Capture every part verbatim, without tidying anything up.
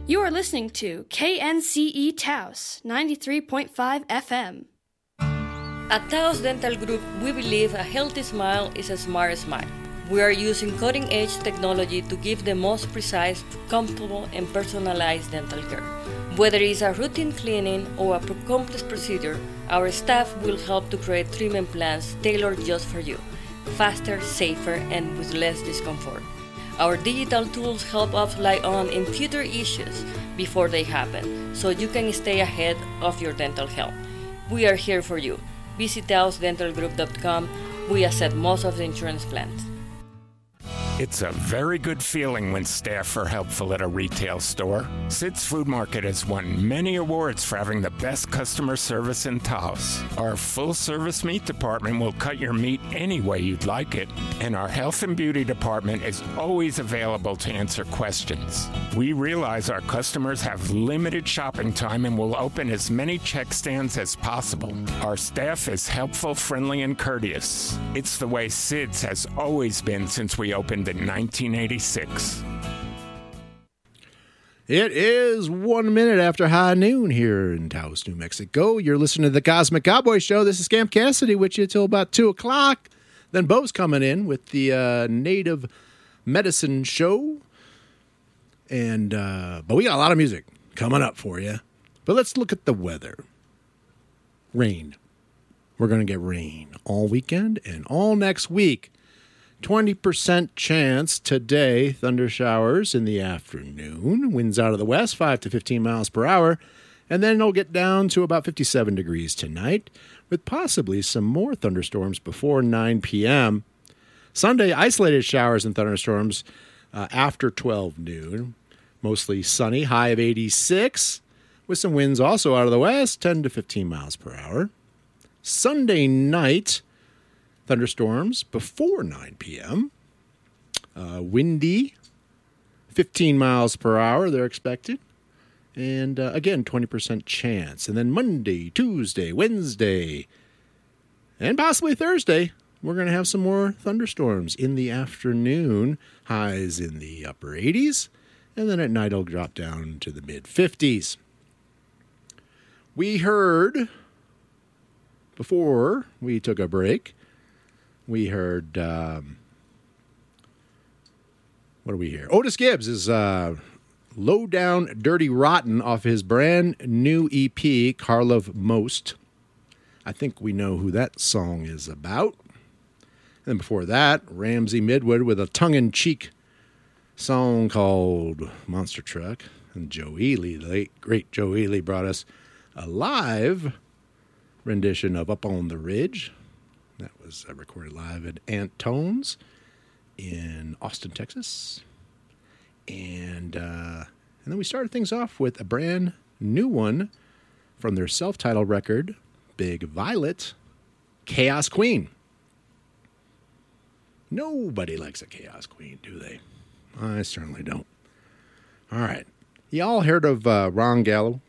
You are listening to K N C E Taos, ninety-three point five F M. At Taos Dental Group, we believe a healthy smile is a smart smile. We are using cutting-edge technology to give the most precise, comfortable, and personalized dental care. Whether it's a routine cleaning or a complex procedure, our staff will help to create treatment plans tailored just for you, faster, safer, and with less discomfort. Our digital tools help us lie on in future issues before they happen, so you can stay ahead of your dental health. We are here for you. Visit taos dental group dot com. We accept most of the insurance plans. It's a very good feeling when staff are helpful at a retail store. Sid's Food Market has won many awards for having the best customer service in Taos. Our full-service meat department will cut your meat any way you'd like it, and our health and beauty department is always available to answer questions. We realize our customers have limited shopping time and will open as many check stands as possible. Our staff is helpful, friendly, and courteous. It's the way Sid's has always been since we opened in nineteen eighty-six. It is one minute after high noon here in Taos, New Mexico. You're listening to the Cosmic Cowboy Show. This is Scamp Cassidy with you till about two o'clock. Then Bo's coming in with the uh, Native Medicine Show. And, uh, but we got a lot of music coming up for you. But let's look at the weather. Rain. We're going to get rain all weekend and all next week. twenty percent chance today, thunder showers in the afternoon. Winds out of the west, five to fifteen miles per hour. And then it'll get down to about fifty-seven degrees tonight, with possibly some more thunderstorms before nine p.m. Sunday, isolated showers and thunderstorms uh, after twelve noon. Mostly sunny, high of eighty-six, with some winds also out of the west, ten to fifteen miles per hour. Sunday night, thunderstorms before nine p.m. Uh, windy, fifteen miles per hour, they're expected. And uh, again, twenty percent chance. And then Monday, Tuesday, Wednesday, and possibly Thursday, we're going to have some more thunderstorms in the afternoon. Highs in the upper eighties. And then at night, it'll drop down to the mid-fifties. We heard, before we took a break, we heard, um, what do we hear? Otis Gibbs is uh, Low Down Dirty Rotten off his brand new E P, Karlov Most. I think we know who that song is about. And then before that, Ramsey Midwood with a tongue-in-cheek song called Monster Truck. And Joe Ely, the late, great Joe Ely, brought us a live rendition of Up on the Ridge. That was uh, recorded live at Antone's in Austin, Texas. And uh, and then we started things off with a brand new one from their self-titled record, Big Violet, Chaos Queen. Nobody likes a Chaos Queen, do they? I certainly don't. All right. Y'all heard of uh, Ron Gallo?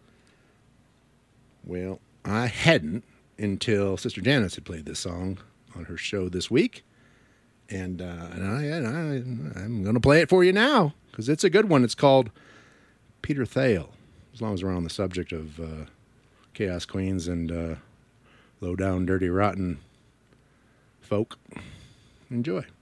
Well, I hadn't until Sister Janice had played this song on her show this week. And, uh, and, I, and I, I'm going to play it for you now because it's a good one. It's called Peter Thale. As long as we're on the subject of uh, Chaos Queens and uh, low down, dirty, rotten folk. Enjoy.